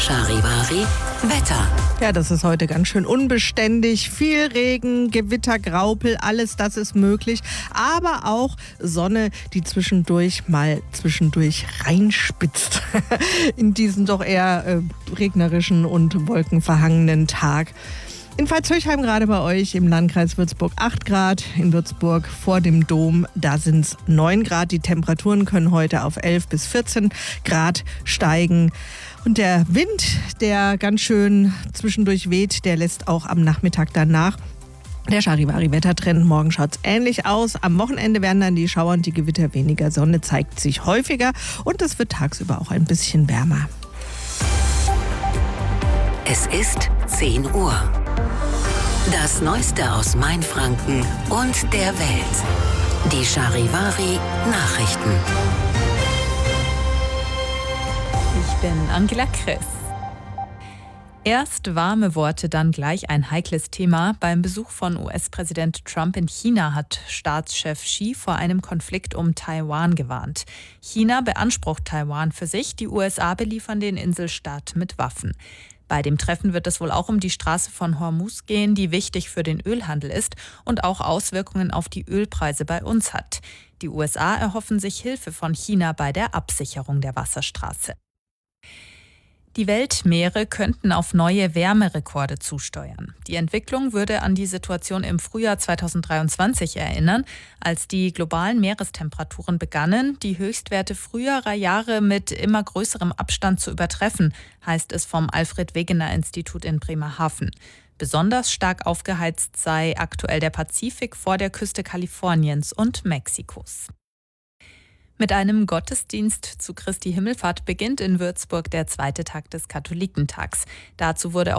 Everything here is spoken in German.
Charivari Wetter. Ja, das ist heute ganz schön unbeständig. Viel Regen, Gewitter, Graupel, alles das ist möglich. Aber auch Sonne, die zwischendurch reinspitzt in diesen doch eher regnerischen und wolkenverhangenen Tag. In Pfalz-Höchheim gerade bei euch im Landkreis Würzburg 8 Grad, in Würzburg vor dem Dom, da sind es 9 Grad. Die Temperaturen können heute auf 11 bis 14 Grad steigen. Und der Wind, der ganz schön zwischendurch weht, der lässt auch am Nachmittag danach. Der Charivari-Wettertrend, morgen schaut es ähnlich aus. Am Wochenende werden dann die Schauer und die Gewitter weniger. Sonne zeigt sich häufiger und es wird tagsüber auch ein bisschen wärmer. Es ist 10 Uhr. Das Neueste aus Mainfranken und der Welt. Die Charivari Nachrichten. Ich bin Angela Kress. Erst warme Worte, dann gleich ein heikles Thema. Beim Besuch von US-Präsident Trump in China hat Staatschef Xi vor einem Konflikt um Taiwan gewarnt. China beansprucht Taiwan für sich, die USA beliefern den Inselstaat mit Waffen. Bei dem Treffen wird es wohl auch um die Straße von Hormuz gehen, die wichtig für den Ölhandel ist und auch Auswirkungen auf die Ölpreise bei uns hat. Die USA erhoffen sich Hilfe von China bei der Absicherung der Wasserstraße. Die Weltmeere könnten auf neue Wärmerekorde zusteuern. Die Entwicklung würde an die Situation im Frühjahr 2023 erinnern, als die globalen Meerestemperaturen begannen, die Höchstwerte früherer Jahre mit immer größerem Abstand zu übertreffen, heißt es vom Alfred-Wegener-Institut in Bremerhaven. Besonders stark aufgeheizt sei aktuell der Pazifik vor der Küste Kaliforniens und Mexikos. Mit einem Gottesdienst zu Christi Himmelfahrt beginnt in Würzburg der zweite Tag des Katholikentags. Dazu wurde